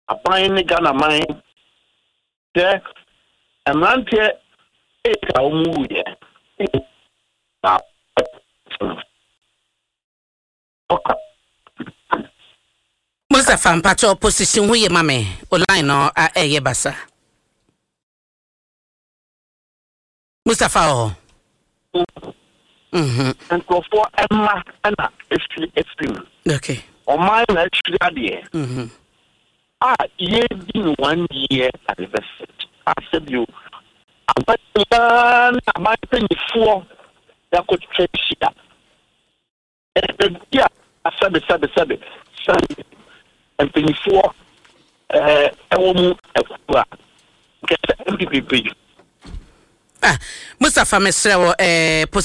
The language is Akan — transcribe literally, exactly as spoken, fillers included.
apan ne Ghana man the amante e ka umu ye Mustafa mpacho position hu ye mame online no a eye basa Mustafa oh mhm and go for Emma Anna if if okay o my na chiri mhm ah ye din one year anniversary I said you but na my thing for that could check shit yeah I said the said the said the and thing for eh ewomu ekwa get M P P ah Mustafa mesrewo eh